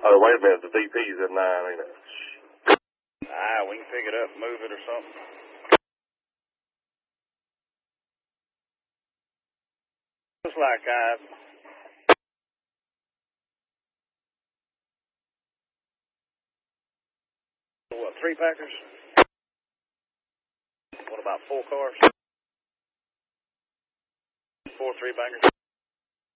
Oh, wait a minute. The VP's at 9, ain't it? We can pick it up, move it or something. Looks like what, 3 packers? What about 4 cars? 4 3-bangers?